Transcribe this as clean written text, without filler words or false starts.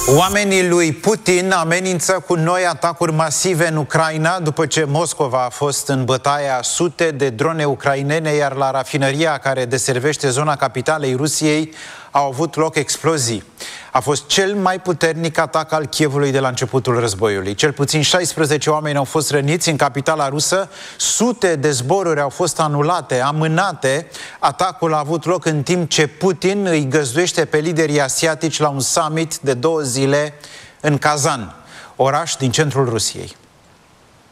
Oamenii lui Putin amenință cu noi atacuri masive în Ucraina după ce Moscova a fost în bătaie a sute de drone ucrainene, iar la rafinăria care deservește zona capitalei Rusiei au avut loc explozii. A fost cel mai puternic atac al Kievului de la începutul războiului. Cel puțin 16 oameni au fost răniți în capitala rusă, sute de zboruri au fost anulate, amânate. Atacul a avut loc în timp ce Putin îi găzduiește pe liderii asiatici la un summit de 2 zile în Kazan, oraș din centrul Rusiei.